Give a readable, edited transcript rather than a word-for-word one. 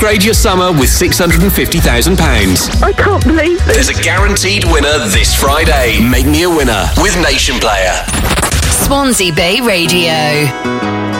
Upgrade your summer with £650,000. I can't believe this. There's a guaranteed winner this Friday. Make me a winner with Nation Player. Swansea Bay Radio.